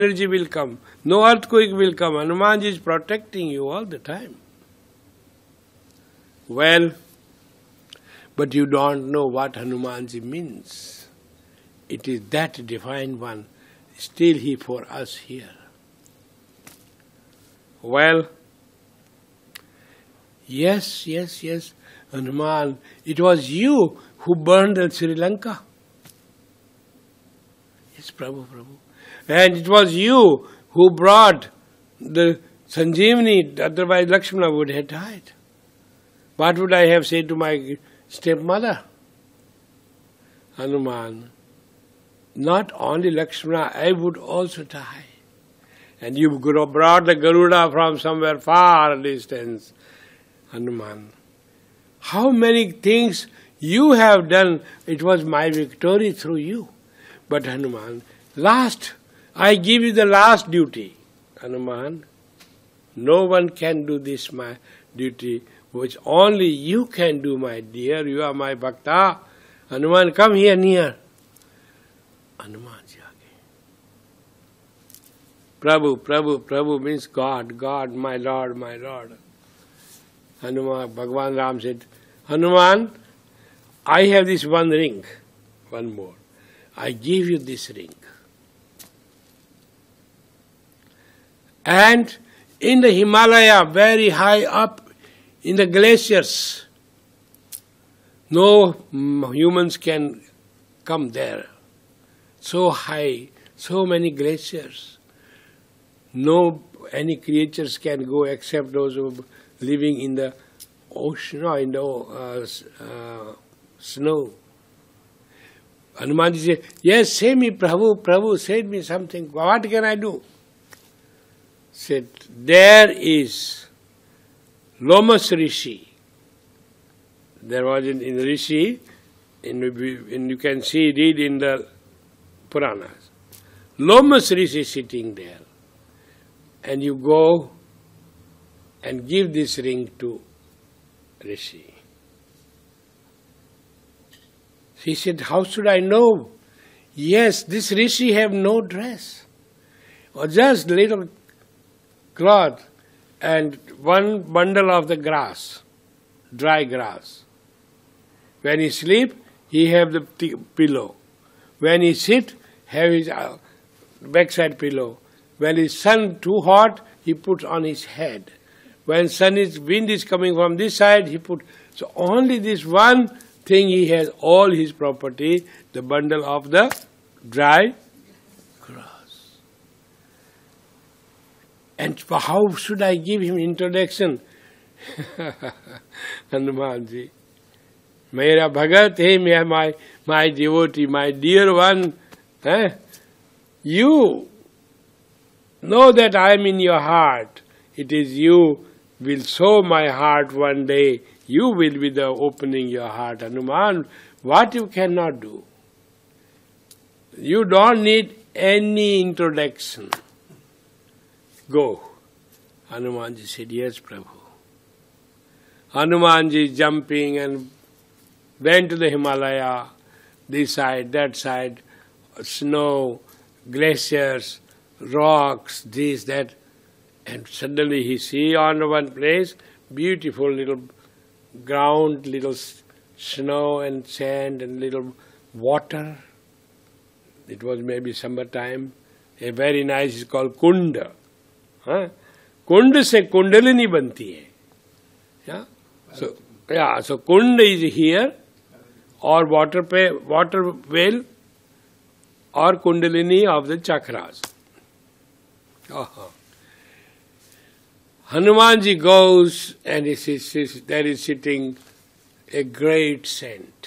energy will come, no earthquake will come. Hanumanji is protecting you all the time. Well, but you don't know what Hanumanji means. It is that divine one, still he for us here. Well, yes, Hanuman, it was you who burned Sri Lanka. Yes, Prabhu. And it was you who brought the Sanjeevani, otherwise Lakshmana would have died. What would I have said to my stepmother? Hanuman, not only Lakshmana, I would also die. And you brought the Garuda from somewhere far distance. Hanuman, how many things you have done, it was my victory through you. But Hanuman, I give you the last duty. Hanuman, no one can do this, my duty, which only you can do, my dear. You are my bhakta. Hanuman, come here near. Hanuman ji aage. Prabhu means God, my Lord. Hanuman, Bhagavan Ram said, Hanuman, I have this one ring, one more. I give you this ring. And in the Himalaya, very high up in the glaciers, no humans can come there. So high, so many glaciers. No any creatures can go except those who are living in the ocean or in the snow. Hanumanji said, yes, say me, Prabhu, say me something. What can I do? Said, there is Lomas Rishi. There was in Rishi, and you can read in the Puranas. Lomas Rishi sitting there. And you go and give this ring to Rishi. He said, how should I know? Yes, this Rishi have no dress, or just little cloth and one bundle of the grass, dry grass. When he sleep, he have the pillow. When he sit, have his backside pillow. When his sun too hot, he puts on his head. When wind is coming from this side, he put. So only this one thing he has, all his property, the bundle of the dry grass. And how should I give him introduction? Hanumanji, Mera Bhagat, hey, my devotee, my dear one, you know that I am in your heart. It is you will sow my heart one day. You will be the opening your heart. Hanuman, what you cannot do. You don't need any introduction. Go. Hanumanji said, yes, Prabhu. Hanumanji jumping and went to the Himalaya, this side, that side, snow, glaciers, rocks, this, that. And suddenly he see on one place, beautiful little ground, little snow and sand and little water. It was maybe summertime. A very nice, it's called Kunda. Kunda se Kundalini banti hai. Yeah? So Kunda is here, or water well, or Kundalini of the chakras. Hanumanji goes and there is sitting a great saint.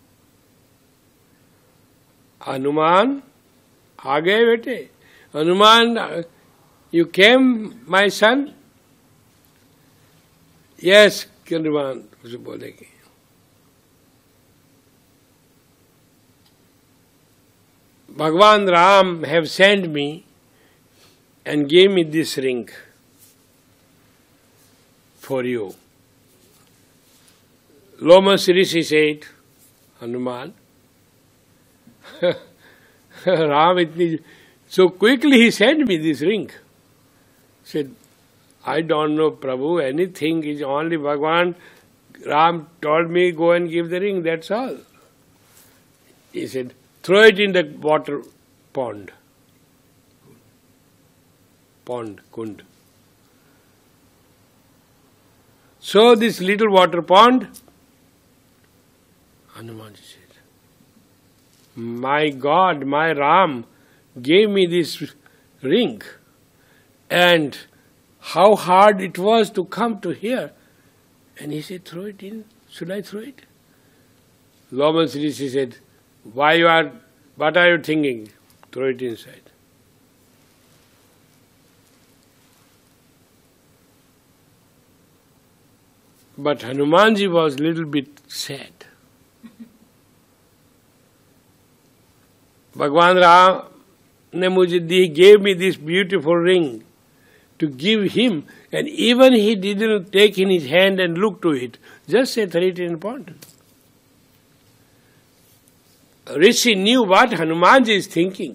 Hanuman, aa gaye bete? Hanuman, you came, my son? Yes, Hanuman, kuch bolegi. Bhagavan Ram have sent me and gave me this ring for you. Lomas Rishi said, Hanuman, Ram itni So quickly he sent me this ring. Said, I don't know, Prabhu, anything is only Bhagavan. Ram told me, go and give the ring, that's all. He said, throw it in the water pond. Kund. So this little water pond, Hanumanji said, my God, my Ram gave me this ring, and how hard it was to come to here. And he said, throw it in. Should I throw it? Loma Rishi said, what are you thinking? Throw it inside. But Hanumanji was a little bit sad. Bhagavan Ram gave me this beautiful ring to give him, and even he didn't take in his hand and look to it, just said, throw it in the pond. Rishi knew what Hanumanji is thinking.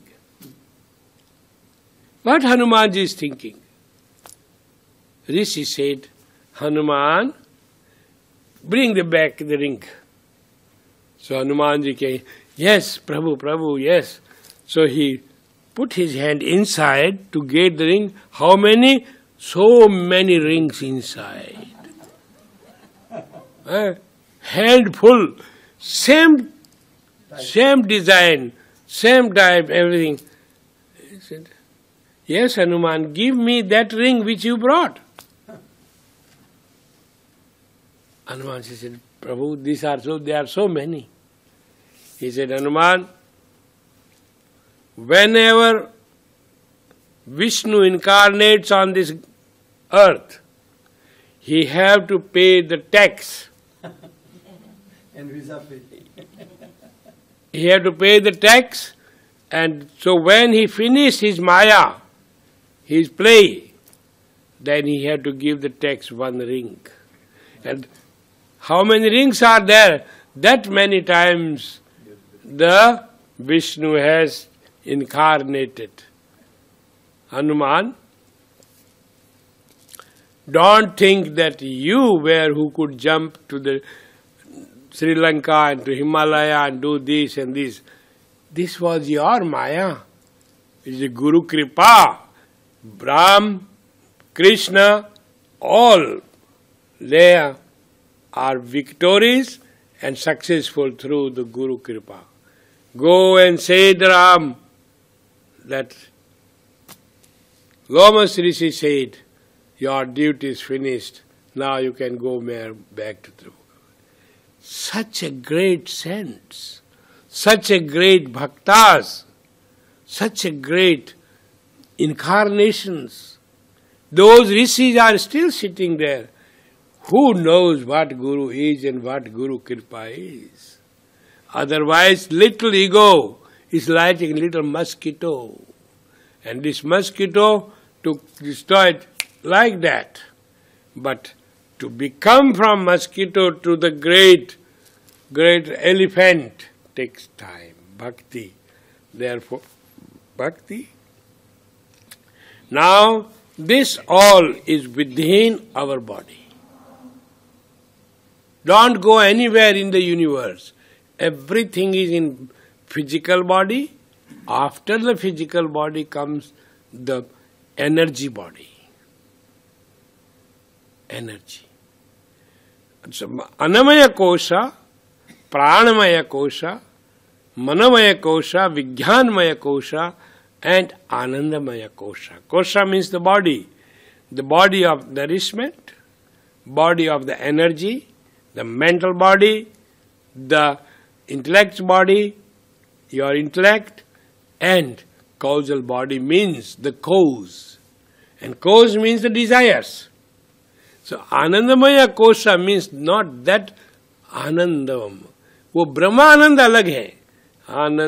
What Hanumanji is thinking? Rishi said, Hanuman, bring back the ring. So Hanumanji came, yes, Prabhu, yes. So he put his hand inside to get the ring. How many? So many rings inside. Handful. Same design, same type, everything. He said, yes, Hanuman, give me that ring which you brought. Hanuman said, Prabhu, there are so many. He said, Hanuman, whenever Vishnu incarnates on this earth, he have to pay the tax. And visa fee. He had to pay the tax, and so when he finished his Maya, his play, then he had to give the tax one ring. And how many rings are there? That many times the Vishnu has incarnated. Hanuman, don't think that you were who could jump to the Sri Lanka and to Himalaya and do this and this. This was your Maya. It is a Guru Kripa. Ram, Krishna, all they are victorious and successful through the Guru Kripa. Go and say to Ram that Loma Rishi said, your duty is finished, now you can go back to Tribhuvan. Such a great saints, such a great bhaktas, such a great incarnations. Those rishis are still sitting there. Who knows what Guru is and what Guru Kripa is? Otherwise, little ego is like a little mosquito. And this mosquito to destroy it like that. But to become from mosquito to the great elephant takes time. Bhakti. Therefore, bhakti. Now, this all is within our body. Don't go anywhere in the universe. Everything is in physical body. After the physical body comes the energy body. Energy. So, Anamaya Kosha, Pranamaya Kosha, Manamaya Kosha, Vijnanmaya Kosha, and Anandamaya Kosha. Kosha means the body of nourishment, body of the energy, the mental body, the intellect body, your intellect, and causal body means the cause. And cause means the desires. So Anandamaya Kosha means not that Anandam. वो ब्रह्मानंद अलग है. आनंद